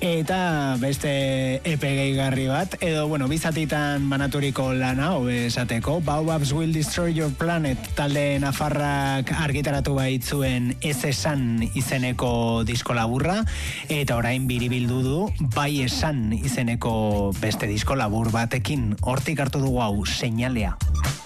Eta beste EP gehigarri bat, edo, bueno, bizatitan banaturiko lana, hobe esateko, Baobabs Will Destroy Your Planet talde nafarrak argitaratu baitzuen Ez Esan izeneko disko laburra, eta orain biribildu du Bai Esan izeneko beste disko labur batekin, hortik hartu dugu hau, Seinalea.